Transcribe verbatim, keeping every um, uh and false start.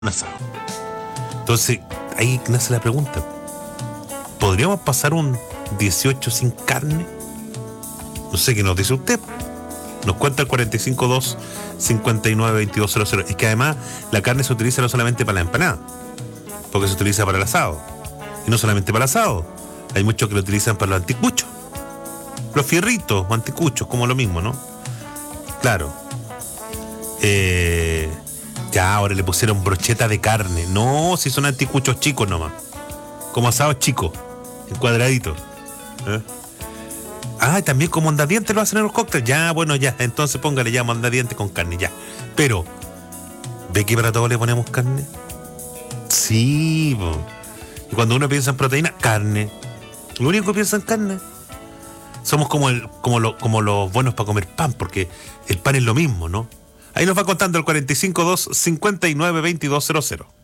asado. Entonces, ahí nace la pregunta. ¿Podríamos pasar un dieciocho sin carne? No sé qué nos dice usted. Nos cuenta el cuarenta y cinco dos cincuenta y nueve veintidós cero cero. Es que además la carne se utiliza no solamente para la empanada, porque se utiliza para el asado. Y no solamente para el asado. Hay muchos que lo utilizan para los anticuchos. Los fierritos o anticuchos, como lo mismo, ¿no? Claro. Eh... Ya, ahora le pusieron brocheta de carne. No, si son anticuchos chicos nomás. Como asados chicos, en cuadraditos. ¿Eh? Ah, también como mondadientes lo hacen en los cócteles. Ya, bueno, ya. Entonces póngale ya mondadientes con carne, ya. Pero, ¿ve que para todo le ponemos carne? Sí, po. Y cuando uno piensa en proteína, carne. Lo único que piensa en carne. Somos como, el, como, lo, como los buenos para comer pan, porque el pan es lo mismo, ¿no? Ahí nos va contando el cuarenta y cinco dos cincuenta y nueve veintidós cero cero.